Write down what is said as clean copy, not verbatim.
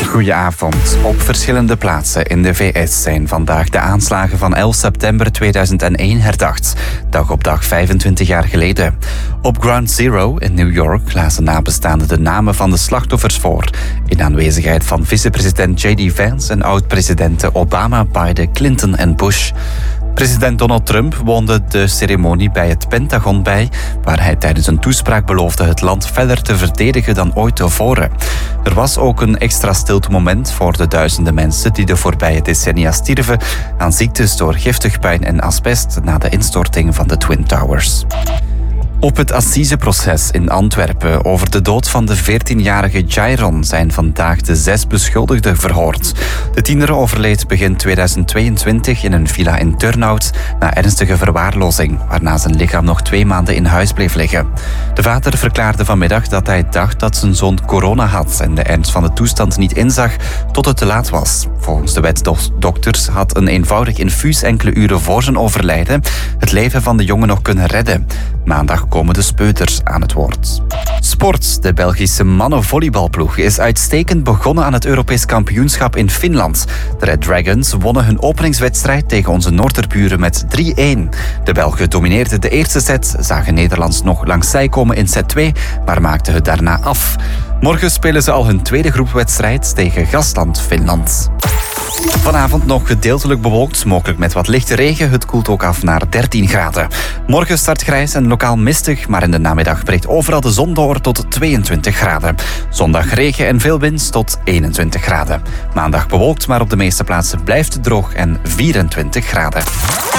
Goedenavond. Op verschillende plaatsen in de VS zijn vandaag de aanslagen van 11 september 2001 herdacht. Dag op dag 25 jaar geleden. Op Ground Zero in New York lazen nabestaanden de namen van de slachtoffers voor. In aanwezigheid van vicepresident J.D. Vance en oud-presidenten Obama, Biden, Clinton en Bush. President Donald Trump woonde de ceremonie bij het Pentagon bij, waar hij tijdens een toespraak beloofde het land verder te verdedigen dan ooit tevoren. Er was ook een extra stiltemoment voor de duizenden mensen die de voorbije decennia stierven aan ziektes door giftig puin en asbest na de instorting van de Twin Towers. Op het assiseproces in Antwerpen over de dood van de 14-jarige Jairon zijn vandaag de 6 beschuldigden verhoord. De tiener overleed begin 2022 in een villa in Turnhout na ernstige verwaarlozing, waarna zijn lichaam nog 2 maanden in huis bleef liggen. De vader verklaarde vanmiddag dat hij dacht dat zijn zoon corona had en de ernst van de toestand niet inzag tot het te laat was. Volgens de wetsdokters had een eenvoudig infuus enkele uren voor zijn overlijden het leven van de jongen nog kunnen redden. Maandag komen de speuters aan het woord. Sport. De Belgische mannenvolleybalploeg is uitstekend begonnen aan het Europees kampioenschap in Finland. De Red Dragons wonnen hun openingswedstrijd tegen onze Noorderburen met 3-1. De Belgen domineerden de eerste set, zagen Nederlands nog langs zij komen in set 2, maar maakten het daarna af. Morgen spelen ze al hun tweede groepswedstrijd tegen gastland Finland. Vanavond nog gedeeltelijk bewolkt, mogelijk met wat lichte regen. Het koelt ook af naar 13 graden. Morgen start grijs en lokaal mistig, maar in de namiddag breekt overal de zon door tot 22 graden. Zondag regen en veel wind tot 21 graden. Maandag bewolkt, maar op de meeste plaatsen blijft het droog en 24 graden.